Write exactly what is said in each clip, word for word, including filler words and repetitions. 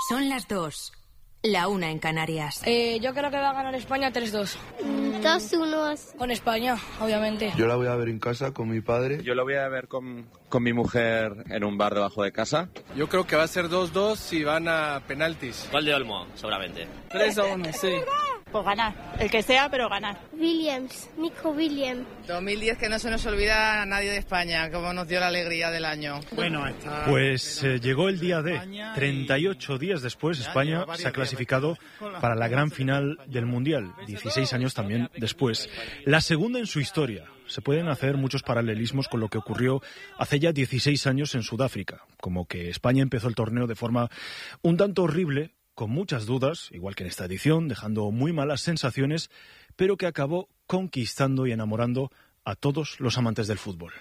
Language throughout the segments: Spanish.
Son las dos. La una en Canarias. Eh, yo creo que va a ganar España tres dos. dos uno. Con España, obviamente. Yo la voy a ver en casa con mi padre. Yo la voy a ver con, con mi mujer en un bar debajo de casa. Yo creo que va a ser dos dos y van a penaltis. Gol de Olmo, seguramente. tres a uno, sí. Pues ganar, el que sea, pero ganar. Williams, Nico Williams. dos mil diez, que no se nos olvida a nadie de España, como nos dio la alegría del año. Bueno, está... Pues eh, llegó el día D. treinta y ocho días después, España se ha clasificado para la gran final del Mundial. dieciséis años también después. La segunda en su historia. Se pueden hacer muchos paralelismos con lo que ocurrió hace ya dieciséis años en Sudáfrica. Como que España empezó el torneo de forma un tanto horrible, con muchas dudas, igual que en esta edición, dejando muy malas sensaciones, pero que acabó conquistando y enamorando a todos los amantes del fútbol.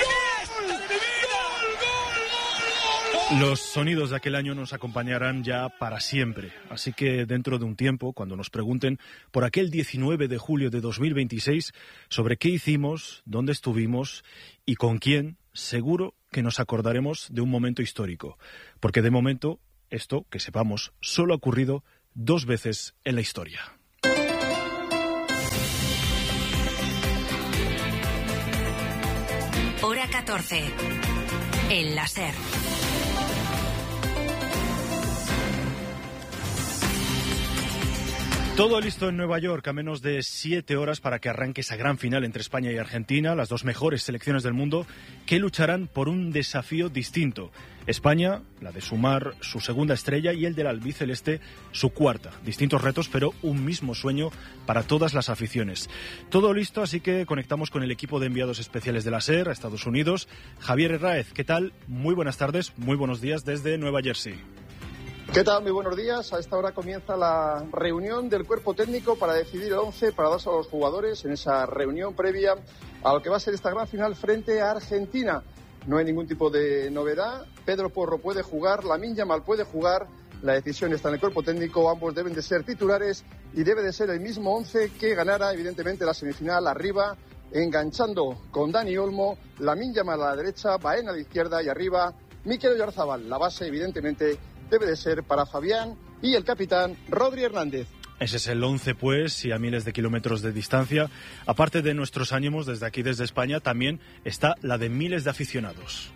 Los sonidos de aquel año nos acompañarán ya para siempre, así que dentro de un tiempo, cuando nos pregunten por aquel diecinueve de julio de dos mil veintiséis, sobre qué hicimos, dónde estuvimos y con quién, seguro que nos acordaremos de un momento histórico, porque de momento esto, que sepamos, solo ha ocurrido dos veces en la historia. Hora catorce. El láser. Todo listo en Nueva York, a menos de siete horas para que arranque esa gran final entre España y Argentina, las dos mejores selecciones del mundo, que lucharán por un desafío distinto. España, la de sumar su segunda estrella, y el del albiceleste, su cuarta. Distintos retos, pero un mismo sueño para todas las aficiones. Todo listo, así que conectamos con el equipo de enviados especiales de la SER a Estados Unidos. Javier Herráez, ¿qué tal? Muy buenas tardes, muy buenos días desde Nueva Jersey. ¿Qué tal? Muy buenos días. A esta hora comienza la reunión del cuerpo técnico para decidir el once para darse a los jugadores en esa reunión previa a lo que va a ser esta gran final frente a Argentina. No hay ningún tipo de novedad. Pedro Porro puede jugar, Lamine Yamal puede jugar. La decisión está en el cuerpo técnico. Ambos deben de ser titulares y debe de ser el mismo once que ganara, evidentemente, la semifinal arriba, enganchando con Dani Olmo, Lamine Yamal a la derecha, Baena a la izquierda y arriba Mikel Oyarzabal. La base, evidentemente, debe de ser para Fabián y el capitán Rodri Hernández. Ese es el once, pues, y a miles de kilómetros de distancia. Aparte de nuestros ánimos desde aquí, desde España, también está la de miles de aficionados.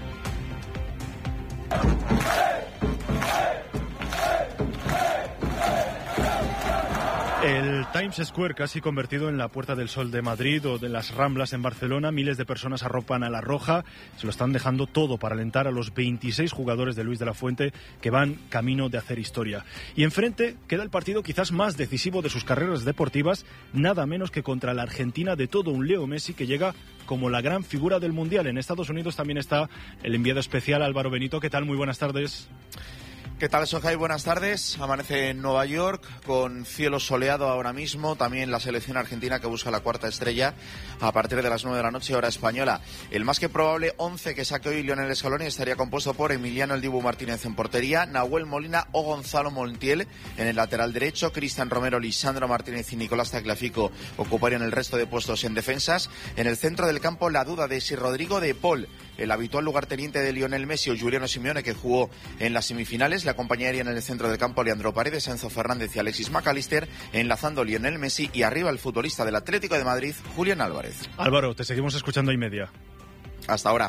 El Times Square, casi convertido en la Puerta del Sol de Madrid o de las Ramblas en Barcelona, miles de personas arropan a la roja, se lo están dejando todo para alentar a los veintiséis jugadores de Luis de la Fuente que van camino de hacer historia. Y enfrente queda el partido quizás más decisivo de sus carreras deportivas, nada menos que contra la Argentina de todo un Leo Messi, que llega como la gran figura del Mundial. En Estados Unidos también está el enviado especial Álvaro Benito. ¿Qué tal? Muy buenas tardes. ¿Qué tal, Sojai? Buenas tardes. Amanece en Nueva York con cielo soleado ahora mismo. También la selección argentina que busca la cuarta estrella a partir de las nueve de la noche, hora española. El más que probable once que saque hoy Lionel Scaloni estaría compuesto por Emiliano El Dibu Martínez en portería, Nahuel Molina o Gonzalo Montiel en el lateral derecho, Cristian Romero, Lisandro Martínez y Nicolás Tagliafico ocuparían el resto de puestos en defensas. En el centro del campo, la duda de si Rodrigo de Paul, el habitual lugarteniente de Lionel Messi, o Giuliano Simeone, que jugó en las semifinales. Le acompañarían en el centro del campo Leandro Paredes, Enzo Fernández y Alexis McAllister, enlazando Lionel Messi, y arriba el futbolista del Atlético de Madrid, Julián Álvarez. Álvaro, te seguimos escuchando y media. Hasta ahora.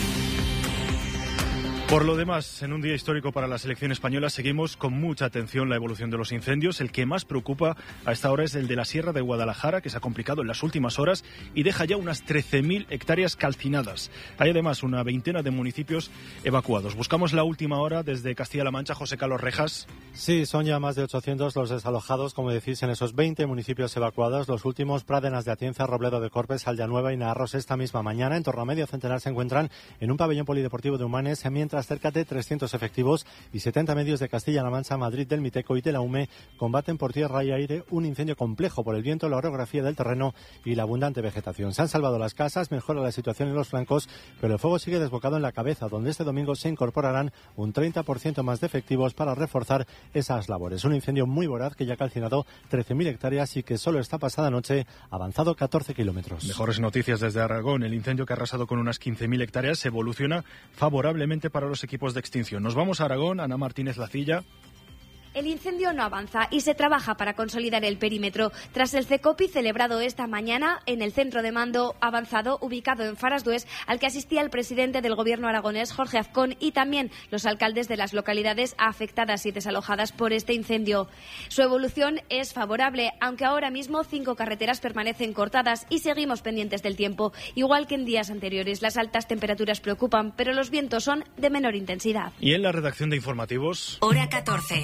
Por lo demás, en un día histórico para la selección española, seguimos con mucha atención la evolución de los incendios. El que más preocupa a esta hora es el de la Sierra de Guadalajara, que se ha complicado en las últimas horas y deja ya unas trece mil hectáreas calcinadas. Hay además una veintena de municipios evacuados. Buscamos la última hora desde Castilla-La Mancha. José Carlos Rejas. Sí, son ya más de ochocientos los desalojados, como decís, en esos veinte municipios evacuados. Los últimos, Pradenas de Atienza, Robledo de Corpes, Aldeanueva y Naarros, esta misma mañana. En torno a medio centenar se encuentran en un pabellón polideportivo de Humanes, mientras cerca de trescientos efectivos y setenta medios de Castilla-La Mancha, Madrid, del Miteco y de la U M E combaten por tierra y aire un incendio complejo por el viento, la orografía del terreno y la abundante vegetación. Se han salvado las casas, mejora la situación en los flancos, pero el fuego sigue desbocado en la cabeza, donde este domingo se incorporarán un treinta por ciento más de efectivos para reforzar esas labores. Un incendio muy voraz que ya ha calcinado trece mil hectáreas y que solo esta pasada noche ha avanzado catorce kilómetros. Mejores noticias desde Aragón. El incendio, que ha arrasado con unas quince mil hectáreas, evoluciona favorablemente para los los equipos de extinción. Nos vamos a Aragón, Ana Martínez Lacilla. El incendio no avanza y se trabaja para consolidar el perímetro. Tras el CECOPI celebrado esta mañana en el centro de mando avanzado ubicado en Farasdués, al que asistía el presidente del gobierno aragonés, Jorge Azcón, y también los alcaldes de las localidades afectadas y desalojadas por este incendio. Su evolución es favorable, aunque ahora mismo cinco carreteras permanecen cortadas y seguimos pendientes del tiempo. Igual que en días anteriores, las altas temperaturas preocupan, pero los vientos son de menor intensidad. Y en la redacción de informativos... Hora catorce.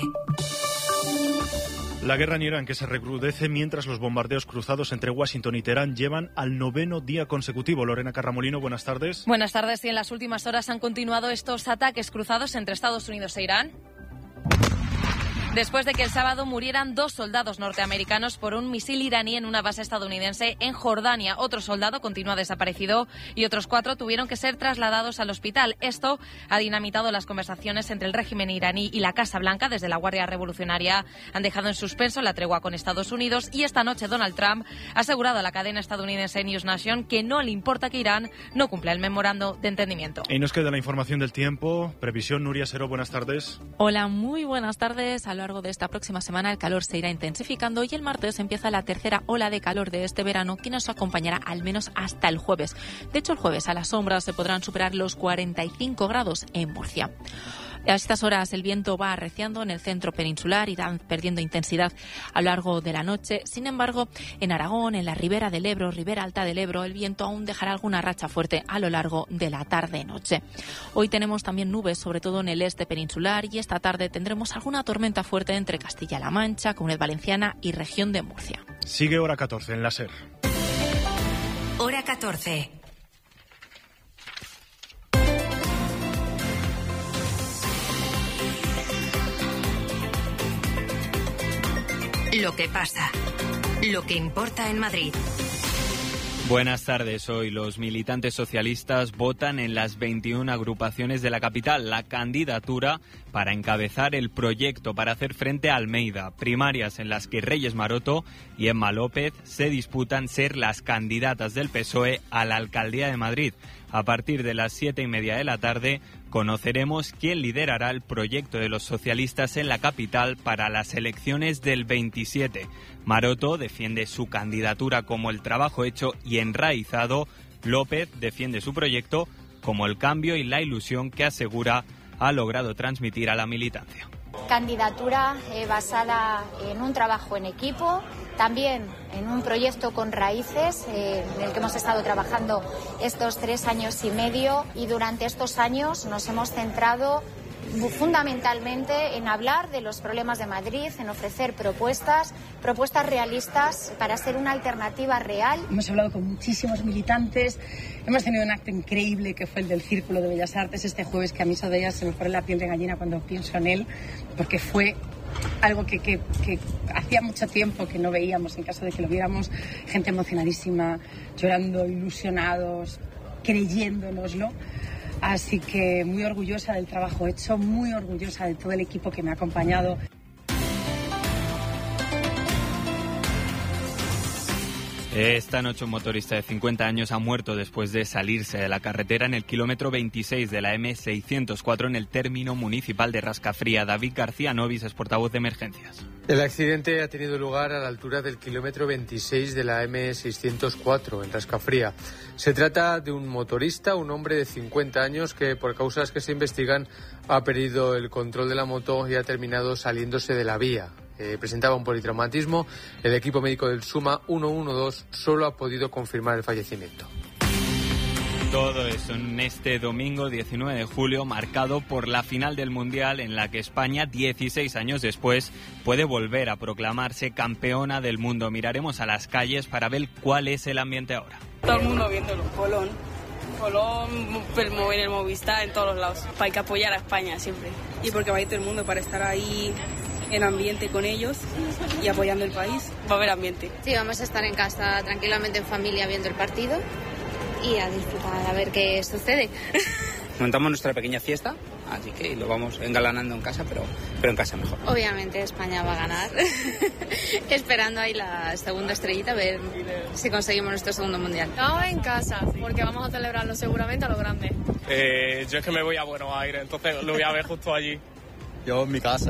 La guerra en Irán, que se recrudece mientras los bombardeos cruzados entre Washington y Teherán llevan al noveno día consecutivo. Lorena Carramolino, buenas tardes. Buenas tardes. Y en las últimas horas han continuado estos ataques cruzados entre Estados Unidos e Irán, después de que el sábado murieran dos soldados norteamericanos por un misil iraní en una base estadounidense en Jordania. Otro soldado continúa desaparecido y otros cuatro tuvieron que ser trasladados al hospital. Esto ha dinamitado las conversaciones entre el régimen iraní y la Casa Blanca. Desde la Guardia Revolucionaria han dejado en suspenso la tregua con Estados Unidos y esta noche Donald Trump ha asegurado a la cadena estadounidense News Nation que no le importa que Irán no cumpla el memorando de entendimiento. Y nos queda la información del tiempo. Previsión, Nuria Sero, buenas tardes. Hola, muy buenas tardes. A lo largo de esta próxima semana el calor se irá intensificando y el martes empieza la tercera ola de calor de este verano que nos acompañará al menos hasta el jueves. De hecho, el jueves a la sombra se podrán superar los cuarenta y cinco grados en Murcia. A estas horas el viento va arreciando en el centro peninsular, irán perdiendo intensidad a lo largo de la noche. Sin embargo, en Aragón, en la ribera del Ebro, ribera alta del Ebro, el viento aún dejará alguna racha fuerte a lo largo de la tarde-noche. Hoy tenemos también nubes, sobre todo en el este peninsular, y esta tarde tendremos alguna tormenta fuerte entre Castilla-La Mancha, Comunidad Valenciana y región de Murcia. Sigue hora catorce en la SER. Hora catorce. Lo que pasa, lo que importa en Madrid. Buenas tardes. Hoy los militantes socialistas votan en las veintiuna agrupaciones de la capital la candidatura para encabezar el proyecto para hacer frente a Almeida. Primarias en las que Reyes Maroto y Emma López se disputan ser las candidatas del P S O E a la alcaldía de Madrid. A partir de las siete y media de la tarde conoceremos quién liderará el proyecto de los socialistas en la capital para las elecciones del veintisiete. Maroto defiende su candidatura como el trabajo hecho y enraizado. López defiende su proyecto como el cambio y la ilusión que asegura ha logrado transmitir a la militancia. Candidatura eh, basada en un trabajo en equipo, también en un proyecto con raíces eh, en el que hemos estado trabajando estos tres años y medio, y durante estos años nos hemos centrado fundamentalmente en hablar de los problemas de Madrid, en ofrecer propuestas, propuestas realistas para ser una alternativa real. Hemos hablado con muchísimos militantes, hemos tenido un acto increíble que fue el del Círculo de Bellas Artes este jueves, que a mí de ellas se me pone la piel de gallina cuando pienso en él, porque fue algo que, que, que hacía mucho tiempo que no veíamos. En caso de que lo viéramos, gente emocionadísima, llorando, ilusionados, creyéndonoslo. Así que muy orgullosa del trabajo hecho, muy orgullosa de todo el equipo que me ha acompañado. Esta noche un motorista de cincuenta años ha muerto después de salirse de la carretera en el kilómetro veintiséis de la eme seiscientos cuatro en el término municipal de Rascafría. David García Novis es portavoz de emergencias. El accidente ha tenido lugar a la altura del kilómetro veintiséis de la eme seiscientos cuatro en Rascafría. Se trata de un motorista, un hombre de cincuenta años que por causas que se investigan ha perdido el control de la moto y ha terminado saliéndose de la vía. Eh, presentaba un politraumatismo. El equipo médico del SUMA ciento doce solo ha podido confirmar el fallecimiento. Todo eso en este domingo diecinueve de julio, marcado por la final del Mundial en la que España, dieciséis años después, puede volver a proclamarse campeona del mundo. Miraremos a las calles para ver cuál es el ambiente ahora. Todo el mundo viéndolo, Colón. Colón, mover el Movistar en todos los lados. Hay que apoyar a España siempre. Y porque va a ir todo el mundo para estar ahí en ambiente con ellos y apoyando el país. Va a haber ambiente. Sí, vamos a estar en casa tranquilamente en familia viendo el partido y a disfrutar a ver qué sucede. Montamos nuestra pequeña fiesta así que lo vamos engalanando en casa, pero, pero en casa mejor. Obviamente España va a ganar, esperando ahí la segunda estrellita, a ver si conseguimos nuestro segundo mundial. No, en casa, porque vamos a celebrarlo seguramente a lo grande. Eh, yo es que me voy a Buenos Aires, entonces lo voy a ver justo allí. Yo en mi casa.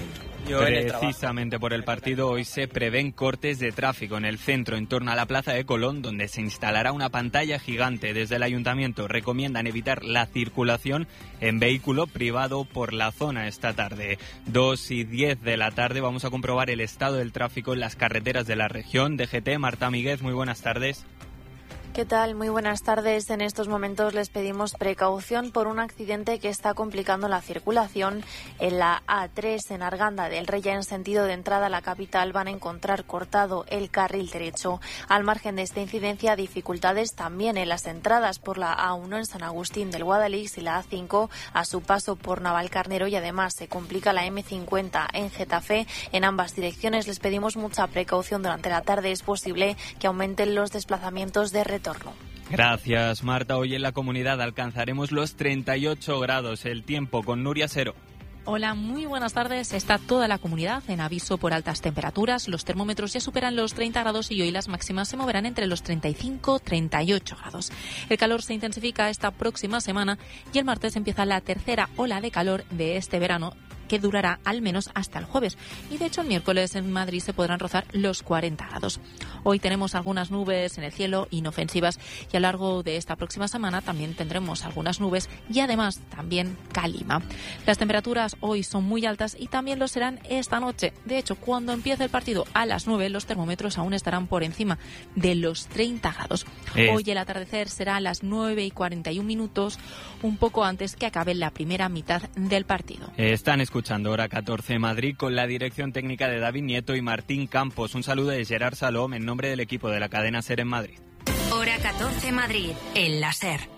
Precisamente por el partido hoy se prevén cortes de tráfico en el centro en torno a la Plaza de Colón, donde se instalará una pantalla gigante. Desde el ayuntamiento recomiendan evitar la circulación en vehículo privado por la zona esta tarde. dos y diez de la tarde vamos a comprobar el estado del tráfico en las carreteras de la región. D G T, Marta Míguez, muy buenas tardes. ¿Qué tal? Muy buenas tardes. En estos momentos les pedimos precaución por un accidente que está complicando la circulación en la A tres en Arganda del Rey. En sentido de entrada a la capital van a encontrar cortado el carril derecho. Al margen de esta incidencia, dificultades también en las entradas por la A uno en San Agustín del Guadalix y la A cinco a su paso por Navalcarnero, y además se complica la M cincuenta en Getafe. En ambas direcciones les pedimos mucha precaución durante la tarde. Es posible que aumenten los desplazamientos de retorno. Gracias, Marta. Hoy en la comunidad alcanzaremos los treinta y ocho grados. El tiempo con Nuria Sero. Hola, muy buenas tardes. Está toda la comunidad en aviso por altas temperaturas. Los termómetros ya superan los treinta grados y hoy las máximas se moverán entre los treinta y cinco y treinta y ocho grados. El calor se intensifica esta próxima semana y el martes empieza la tercera ola de calor de este verano, que durará al menos hasta el jueves. Y de hecho el miércoles en Madrid se podrán rozar los cuarenta grados. Hoy tenemos algunas nubes en el cielo inofensivas y a lo largo de esta próxima semana también tendremos algunas nubes y además también calima. Las temperaturas hoy son muy altas y también lo serán esta noche. De hecho, cuando empiece el partido a las nueve, los termómetros aún estarán por encima de los treinta grados. Eh. Hoy el atardecer será a las nueve y cuarenta y un minutos, un poco antes que acabe la primera mitad del partido. Eh, están escuchando Hora catorce Madrid con la dirección técnica de David Nieto y Martín Campos. Un saludo de Gerard Salom en nombre del equipo de la cadena SER en Madrid. Hora catorce Madrid, en la SER.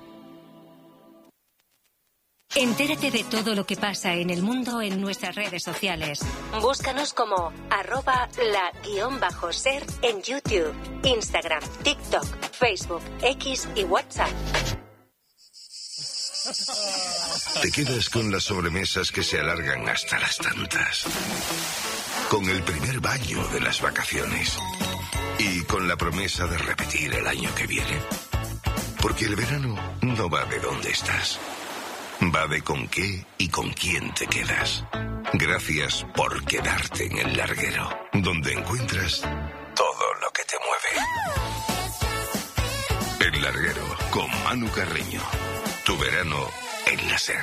Entérate de todo lo que pasa en el mundo en nuestras redes sociales. Búscanos como arroba la guión bajo ser en YouTube, Instagram, TikTok, Facebook, X y WhatsApp. Te quedas con las sobremesas que se alargan hasta las tantas, con el primer baño de las vacaciones y con la promesa de repetir el año que viene. Porque el verano no va de dónde estás, va de con qué y con quién te quedas. Gracias por quedarte en El Larguero, donde encuentras todo lo que te mueve. El Larguero con Manu Carreño. Tu verano en la SER.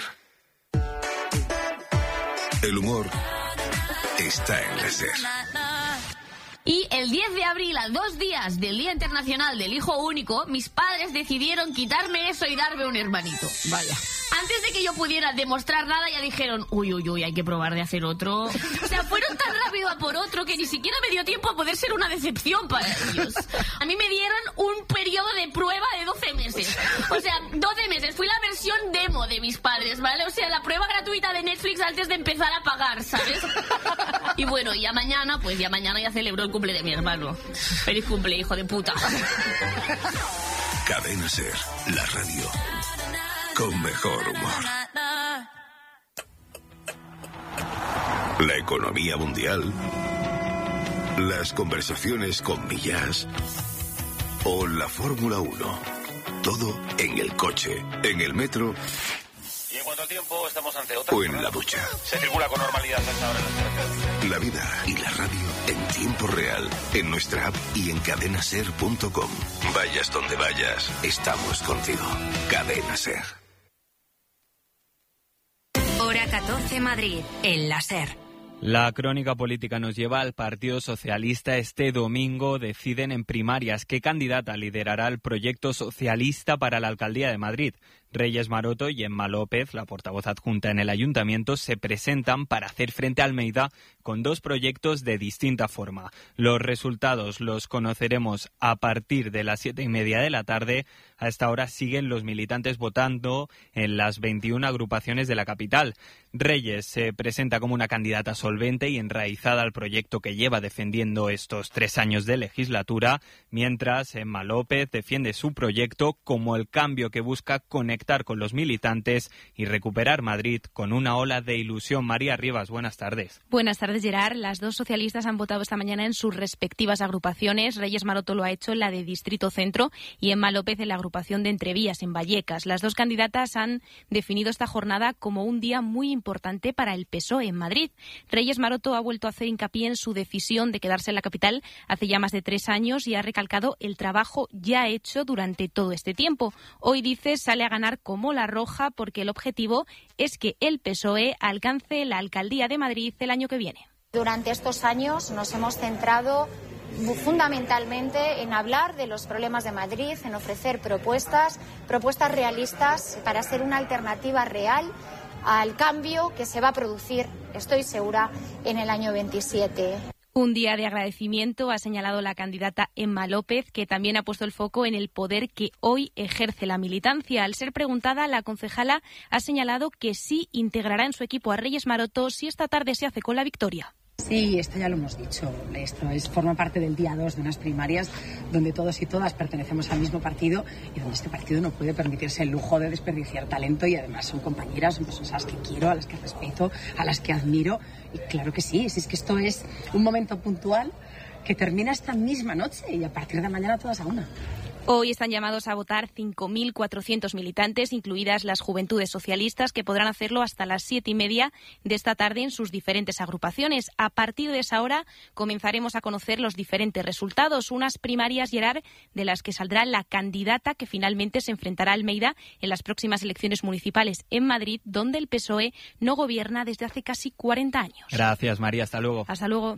El humor está en la SER. Y el diez de abril, a dos días del Día Internacional del Hijo Único, mis padres decidieron quitarme eso y darme un hermanito. Vaya. Antes de que yo pudiera demostrar nada, ya dijeron, uy, uy, uy, hay que probar de hacer otro. O sea, fueron tan rápido a por otro que ni siquiera me dio tiempo a poder ser una decepción para ellos. A mí me dieron un periodo de prueba de doce meses. O sea, doce meses. Fui la versión demo de mis padres, ¿vale? O sea, la prueba gratuita de Netflix antes de empezar a pagar, ¿sabes? Y bueno, ya mañana, pues ya mañana ya celebro el cumple de mi hermano. Feliz cumple, hijo de puta. Cadena SER, la radio con mejor humor. La economía mundial, las conversaciones con Millás o la Fórmula uno. Todo en el coche, en el metro. Y en cuanto al tiempo, estamos ante otra. O en la ducha. Se circula con normalidad hasta ahora en las carreteras. La vida y la radio en tiempo real, en nuestra app y en cadena ser punto com. Vayas donde vayas, estamos contigo. Cadena SER. Hora catorce Madrid, en la SER. La crónica política nos lleva al Partido Socialista. Este domingo deciden en primarias qué candidata liderará el proyecto socialista para la alcaldía de Madrid. Reyes Maroto y Emma López, la portavoz adjunta en el ayuntamiento, se presentan para hacer frente a Almeida con dos proyectos de distinta forma. Los resultados los conoceremos a partir de las siete y media de la tarde. A esta hora siguen los militantes votando en las veintiuna agrupaciones de la capital. Reyes se presenta como una candidata solvente y enraizada al proyecto que lleva defendiendo estos tres años de legislatura, mientras Emma López defiende su proyecto como el cambio que busca conectar conectar con los militantes y recuperar Madrid con una ola de ilusión. María Rivas, buenas tardes. Buenas tardes, Gerard. Las dos socialistas han votado esta mañana en sus respectivas agrupaciones. Reyes Maroto lo ha hecho en la de Distrito Centro y Emma López en la agrupación de Entrevías, en Vallecas. Las dos candidatas han definido esta jornada como un día muy importante para el P S O E en Madrid. Reyes Maroto ha vuelto a hacer hincapié en su decisión de quedarse en la capital hace ya más de tres años y ha recalcado el trabajo ya hecho durante todo este tiempo. Hoy, dice, sale a ganar como la roja porque el objetivo es que el P S O E alcance la alcaldía de Madrid el año que viene. Durante estos años nos hemos centrado fundamentalmente en hablar de los problemas de Madrid, en ofrecer propuestas, propuestas realistas para ser una alternativa real al cambio que se va a producir, estoy segura, en el año veintisiete. Un día de agradecimiento, ha señalado la candidata Emma López, que también ha puesto el foco en el poder que hoy ejerce la militancia. Al ser preguntada, la concejala ha señalado que sí integrará en su equipo a Reyes Maroto si esta tarde se hace con la victoria. Sí, esto ya lo hemos dicho. Esto es forma parte del día dos de unas primarias donde todos y todas pertenecemos al mismo partido y donde este partido no puede permitirse el lujo de desperdiciar talento y además son compañeras, son personas a las que quiero, a las que respeto, a las que admiro. Y claro que sí, si es que esto es un momento puntual que termina esta misma noche y a partir de mañana todas a una. Hoy están llamados a votar cinco mil cuatrocientos militantes, incluidas las Juventudes Socialistas, que podrán hacerlo hasta las siete y media de esta tarde en sus diferentes agrupaciones. A partir de esa hora comenzaremos a conocer los diferentes resultados, unas primarias, Gerard, de las que saldrá la candidata que finalmente se enfrentará a Almeida en las próximas elecciones municipales en Madrid, donde el P S O E no gobierna desde hace casi cuarenta años. Gracias, María. Hasta luego. Hasta luego.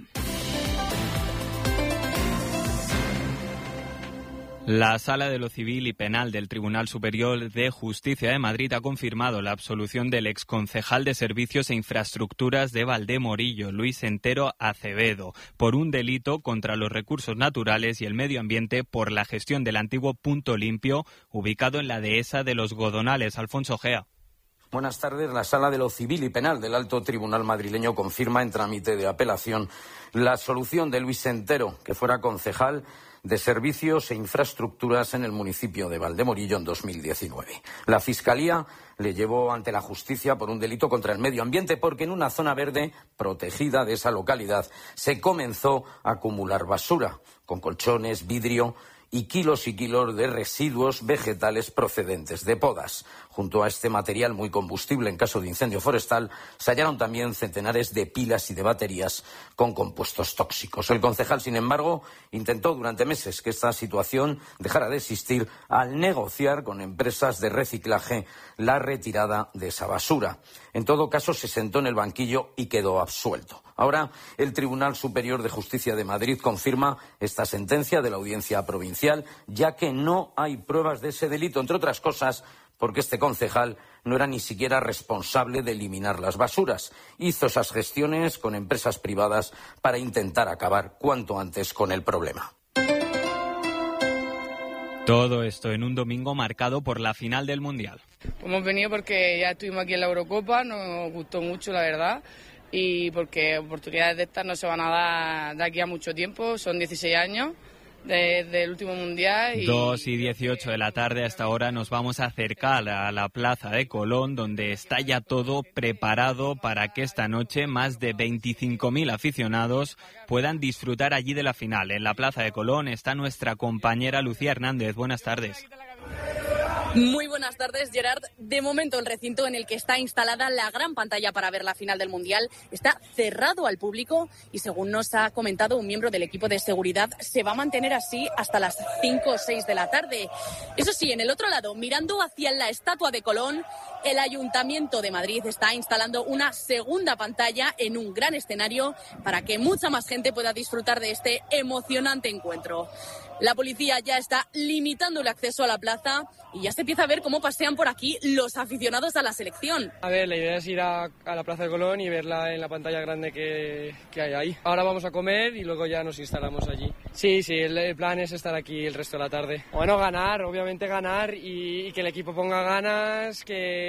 La Sala de lo Civil y Penal del Tribunal Superior de Justicia de Madrid ha confirmado la absolución del exconcejal de Servicios e Infraestructuras de Valdemorillo, Luis Entero Acevedo, por un delito contra los recursos naturales y el medio ambiente por la gestión del antiguo Punto Limpio, ubicado en la dehesa de Los Godonales. Alfonso Gea. Buenas tardes. La Sala de lo Civil y Penal del Alto Tribunal madrileño confirma en trámite de apelación la absolución de Luis Entero, que fuera concejal de Servicios e Infraestructuras en el municipio de Valdemorillo en dos mil diecinueve. La Fiscalía le llevó ante la justicia por un delito contra el medio ambiente porque en una zona verde protegida de esa localidad se comenzó a acumular basura con colchones, vidrio y kilos y kilos de residuos vegetales procedentes de podas. Junto a este material muy combustible en caso de incendio forestal, se hallaron también centenares de pilas y de baterías con compuestos tóxicos. El concejal, sin embargo, intentó durante meses que esta situación dejara de existir al negociar con empresas de reciclaje la retirada de esa basura. En todo caso, se sentó en el banquillo y quedó absuelto. Ahora, el Tribunal Superior de Justicia de Madrid confirma esta sentencia de la Audiencia Provincial, ya que no hay pruebas de ese delito, entre otras cosas, porque este concejal no era ni siquiera responsable de eliminar las basuras. Hizo esas gestiones con empresas privadas para intentar acabar cuanto antes con el problema. Todo esto en un domingo marcado por la final del Mundial. Hemos venido porque ya estuvimos aquí en la Eurocopa, nos gustó mucho, la verdad, y porque oportunidades de estas no se van a dar de aquí a mucho tiempo, son dieciséis años desde el último Mundial. Y... dos y dieciocho de la tarde, hasta ahora nos vamos a acercar a la Plaza de Colón, donde está ya todo preparado para que esta noche más de veinticinco mil aficionados puedan disfrutar allí de la final. En la Plaza de Colón está nuestra compañera Lucía Hernández. Buenas tardes. Muy buenas tardes, Gerard. De momento, el recinto en el que está instalada la gran pantalla para ver la final del Mundial está cerrado al público y, según nos ha comentado un miembro del equipo de seguridad, se va a mantener así hasta las cinco o seis de la tarde. Eso sí, en el otro lado, mirando hacia la Estatua de Colón, el Ayuntamiento de Madrid está instalando una segunda pantalla en un gran escenario para que mucha más gente pueda disfrutar de este emocionante encuentro. La policía ya está limitando el acceso a la plaza y ya se empieza a ver cómo pasean por aquí los aficionados a la selección. A ver, la idea es ir a, a la Plaza de Colón y verla en la pantalla grande que, que hay ahí. Ahora vamos a comer y luego ya nos instalamos allí. Sí, sí, el, el plan es estar aquí el resto de la tarde. Bueno, ganar, obviamente ganar y, y que el equipo ponga ganas, que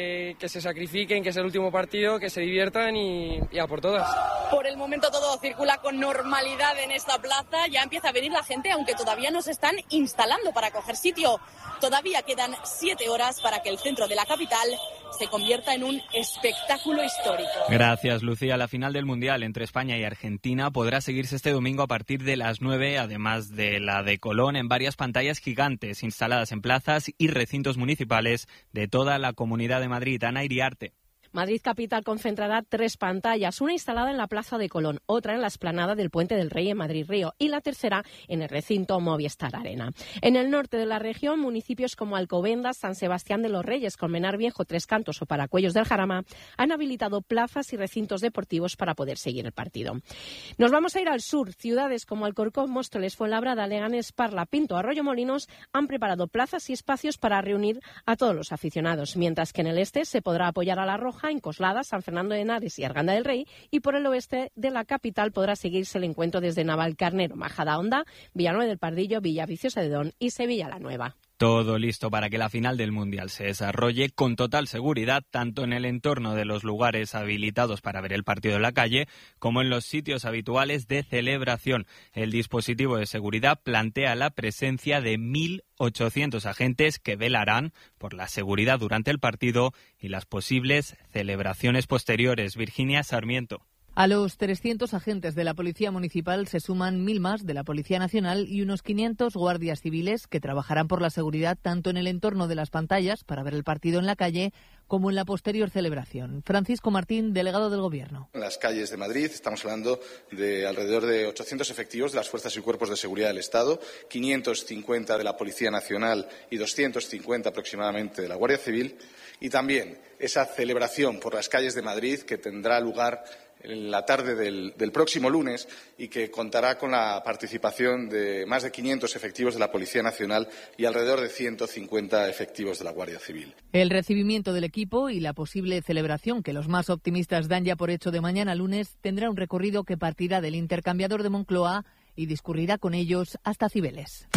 que, que se sacrifiquen, que es el último partido, que se diviertan y, y a por todas. Por el momento todo circula con normalidad en esta plaza. Ya empieza a venir la gente, aunque todavía no se están instalando para coger sitio. Todavía quedan siete horas para que el centro de la capital se convierta en un espectáculo histórico. Gracias, Lucía. La final del Mundial entre España y Argentina podrá seguirse este domingo a partir de las nueve, además de la de Colón, en varias pantallas gigantes instaladas en plazas y recintos municipales de toda la Comunidad de Madrid. Ana Iriarte. Madrid Capital concentrará tres pantallas, una instalada en la Plaza de Colón, otra en la explanada del Puente del Rey en Madrid-Río y la tercera en el recinto Movistar Arena. En el norte de la región, municipios como Alcobendas, San Sebastián de los Reyes, Colmenar Viejo, Tres Cantos o Paracuellos del Jarama han habilitado plazas y recintos deportivos para poder seguir el partido. Nos vamos a ir al sur. Ciudades como Alcorcón, Móstoles, Fuenlabrada, Leganés, Parla, Pinto, Arroyo Molinos han preparado plazas y espacios para reunir a todos los aficionados, mientras que en el este se podrá apoyar a la Roja en Coslada, San Fernando de Henares y Arganda del Rey, y por el oeste de la capital podrá seguirse el encuentro desde Navalcarnero, Majadahonda, Villanueva del Pardillo, Villaviciosa de Don y Sevilla la Nueva. Todo listo para que la final del Mundial se desarrolle con total seguridad, tanto en el entorno de los lugares habilitados para ver el partido en la calle, como en los sitios habituales de celebración. El dispositivo de seguridad plantea la presencia de mil ochocientos agentes que velarán por la seguridad durante el partido y las posibles celebraciones posteriores. Virginia Sarmiento. A los trescientos agentes de la Policía Municipal se suman mil más de la Policía Nacional y unos quinientos guardias civiles que trabajarán por la seguridad tanto en el entorno de las pantallas para ver el partido en la calle como en la posterior celebración. Francisco Martín, delegado del Gobierno. En las calles de Madrid estamos hablando de alrededor de ochocientos efectivos de las fuerzas y cuerpos de seguridad del Estado, quinientos cincuenta de la Policía Nacional y doscientos cincuenta aproximadamente de la Guardia Civil, y también esa celebración por las calles de Madrid que tendrá lugar en la tarde del, del próximo lunes y que contará con la participación de más de quinientos efectivos de la Policía Nacional y alrededor de ciento cincuenta efectivos de la Guardia Civil. El recibimiento del equipo y la posible celebración que los más optimistas dan ya por hecho de mañana lunes tendrá un recorrido que partirá del intercambiador de Moncloa y discurrirá con ellos hasta Cibeles.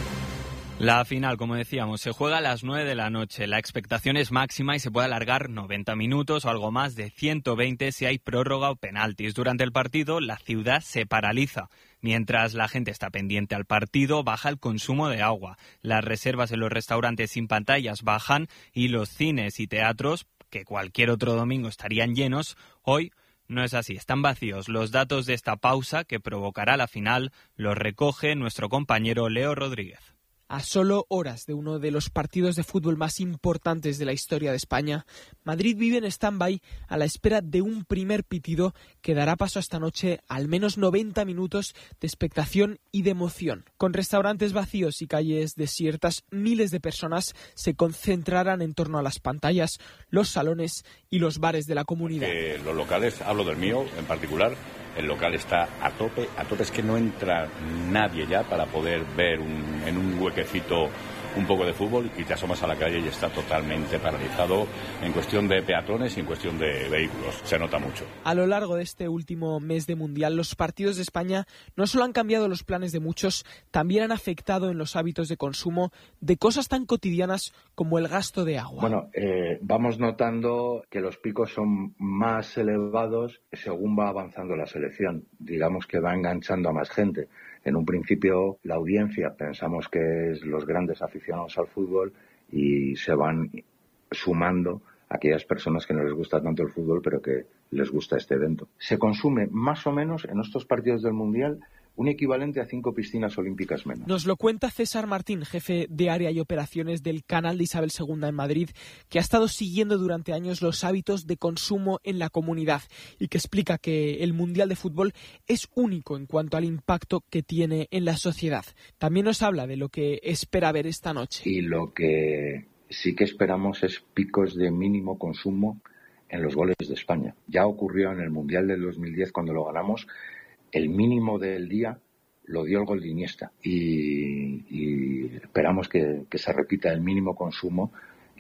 La final, como decíamos, se juega a las nueve de la noche. La expectación es máxima y se puede alargar noventa minutos o algo más de ciento veinte si hay prórroga o penaltis. Durante el partido, la ciudad se paraliza. Mientras la gente está pendiente al partido, baja el consumo de agua. Las reservas en los restaurantes sin pantallas bajan y los cines y teatros, que cualquier otro domingo estarían llenos, hoy no es así, están vacíos. Los datos de esta pausa que provocará la final los recoge nuestro compañero Leo Rodríguez. A solo horas de uno de los partidos de fútbol más importantes de la historia de España, Madrid vive en stand-by a la espera de un primer pitido que dará paso esta noche a al menos noventa minutos de expectación y de emoción. Con restaurantes vacíos y calles desiertas, miles de personas se concentrarán en torno a las pantallas, los salones y los bares de la comunidad. Eh, los locales, hablo del mío en particular, el local está a tope, a tope, es que no entra nadie ya para poder ver un, en un huequecito un poco de fútbol y te asomas a la calle y está totalmente paralizado en cuestión de peatones y en cuestión de vehículos. Se nota mucho. A lo largo de este último mes de Mundial, los partidos de España no solo han cambiado los planes de muchos, también han afectado en los hábitos de consumo de cosas tan cotidianas como el gasto de agua. Bueno, eh, vamos notando que los picos son más elevados según va avanzando la selección. Digamos que va enganchando a más gente. En un principio, la audiencia pensamos que es los grandes aficionados al fútbol y se van sumando aquellas personas que no les gusta tanto el fútbol, pero que les gusta este evento. Se consume más o menos en estos partidos del Mundial un equivalente a cinco piscinas olímpicas menos. Nos lo cuenta César Martín, jefe de área y operaciones del canal de Isabel segunda en Madrid, que ha estado siguiendo durante años los hábitos de consumo en la comunidad y que explica que el Mundial de Fútbol es único en cuanto al impacto que tiene en la sociedad. También nos habla de lo que espera ver esta noche. Y lo que sí que esperamos es picos de mínimo consumo en los goles de España. Ya ocurrió en el Mundial del dos mil diez cuando lo ganamos. El mínimo del día lo dio el gol de Iniesta y, y esperamos que, que se repita el mínimo consumo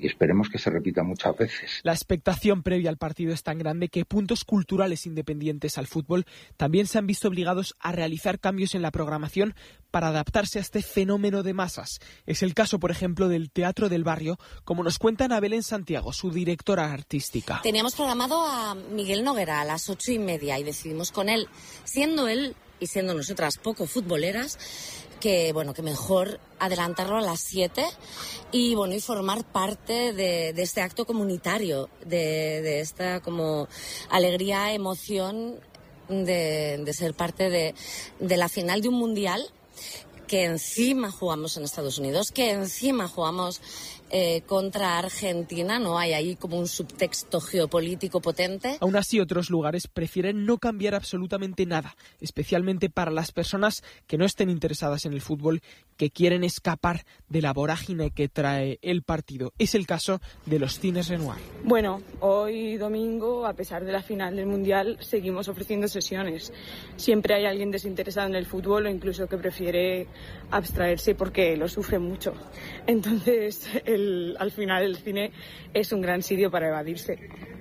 y esperemos que se repita muchas veces. La expectación previa al partido es tan grande que puntos culturales independientes al fútbol también se han visto obligados a realizar cambios en la programación para adaptarse a este fenómeno de masas. Es el caso, por ejemplo, del Teatro del Barrio, como nos cuenta Ana Belén Santiago, su directora artística. Teníamos programado a Miguel Noguera a las ocho y media y decidimos con él, siendo él y siendo nosotras poco futboleras, que bueno, que mejor adelantarlo a las siete y bueno, y formar parte de, de este acto comunitario, de, de esta como alegría, emoción de, de ser parte de, de la final de un mundial que encima jugamos en Estados Unidos, que encima jugamos eh, contra Argentina, no hay ahí como un subtexto geopolítico potente. Aún así, otros lugares prefieren no cambiar absolutamente nada, especialmente para las personas que no estén interesadas en el fútbol, que quieren escapar de la vorágine que trae el partido. Es el caso de los cines Renoir. Bueno, hoy domingo, a pesar de la final del Mundial, seguimos ofreciendo sesiones. Siempre hay alguien desinteresado en el fútbol o incluso que prefiere abstraerse porque lo sufre mucho. Entonces, el, al final el cine es un gran sitio para evadirse.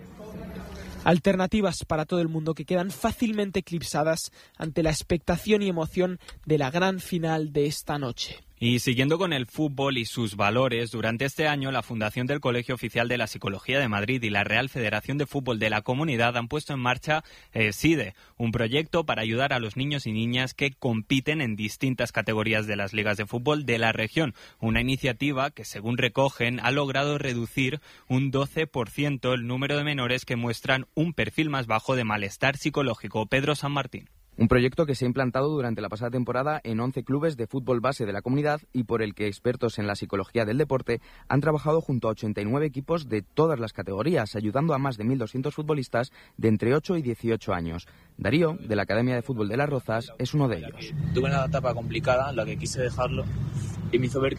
Alternativas para todo el mundo que quedan fácilmente eclipsadas ante la expectación y emoción de la gran final de esta noche. Y siguiendo con el fútbol y sus valores, durante este año la Fundación del Colegio Oficial de la Psicología de Madrid y la Real Federación de Fútbol de la Comunidad han puesto en marcha eh, SIDE, un proyecto para ayudar a los niños y niñas que compiten en distintas categorías de las ligas de fútbol de la región. Una iniciativa que, según recogen, ha logrado reducir un doce por ciento el número de menores que muestran un perfil más bajo de malestar psicológico. Pedro San Martín. Un proyecto que se ha implantado durante la pasada temporada en once clubes de fútbol base de la comunidad y por el que expertos en la psicología del deporte han trabajado junto a ochenta y nueve equipos de todas las categorías, ayudando a más de mil doscientos futbolistas de entre ocho y dieciocho años. Darío, de la Academia de Fútbol de Las Rozas, es uno de ellos. Tuve una etapa complicada en la que quise dejarlo y me hizo ver